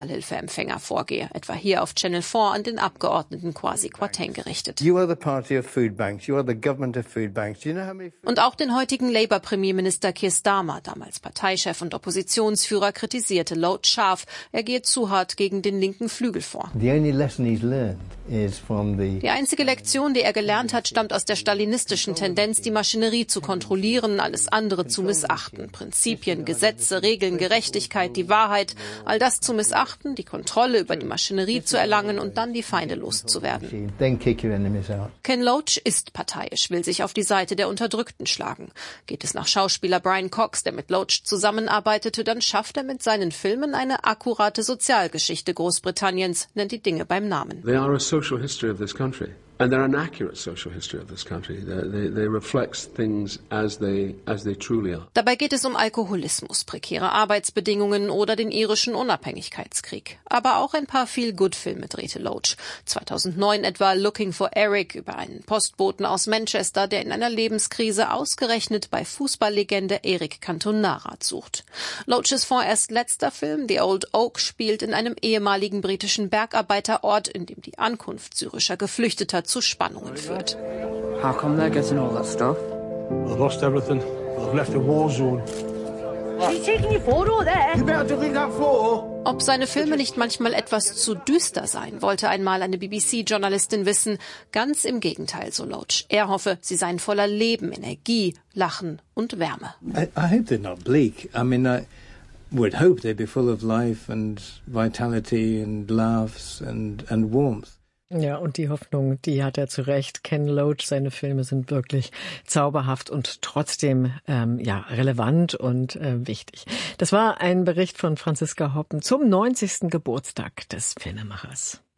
Hilfeempfänger vorgehe, etwa hier auf Channel 4 an den Abgeordneten Kwasi Kwarteng gerichtet. Und auch den heutigen Labour-Premierminister Keir Starmer, damals Parteichef und Oppositionsführer, kritisierte Loach scharf. Er gehe zu hart gegen den linken Flügel vor. Die einzige Lektion, die er gelernt hat, stammt aus der stalinistischen Tendenz, die Maschinerie zu kontrollieren, alles andere zu missachten. Prinzipien, Gesetze, Regeln, Gerechtigkeit, die Wahrheit, all das zu missachten, die Kontrolle über die Maschinerie zu erlangen und dann die Feinde loszuwerden. Ken Loach ist parteiisch, will sich auf die Seite der Unterdrückten schlagen. Geht es nach Schauspieler Brian Cox, der mit Loach zusammenarbeitete, dann schafft er mit seinen Filmen eine akkurate Sozialgeschichte Großbritanniens, nennt die Dinge beim Namen. They are a social history of this country. And they're an accurate social history of this country. They reflect things as they truly are. Dabei geht es um Alkoholismus, prekäre Arbeitsbedingungen oder den irischen Unabhängigkeitskrieg. Aber auch ein paar Feel-Good-Filme drehte Loach. 2009 etwa Looking for Eric über einen Postboten aus Manchester, der in einer Lebenskrise ausgerechnet bei Fußballlegende Eric Cantona Rat sucht. Loach's vorerst letzter Film, The Old Oak, spielt in einem ehemaligen britischen Bergarbeiterort, in dem die Ankunft syrischer Geflüchteter zu Spannungen führt. How come they're getting all that stuff? They've lost everything. They've left a war zone. She's taking your photo there. You better delete that photo. Ob seine Filme nicht manchmal etwas zu düster seien, wollte einmal eine BBC-Journalistin wissen. Ganz im Gegenteil, so Loach. Er hoffe, sie seien voller Leben, Energie, Lachen und Wärme. I hope they're not bleak. I mean, I would hope they'd be full of life and vitality and laughs and warmth. Ja, und die Hoffnung, die hat er zu Recht. Ken Loach, seine Filme sind wirklich zauberhaft und trotzdem relevant und wichtig. Das war ein Bericht von Franziska Hoppen zum 90. Geburtstag des Filmemachers.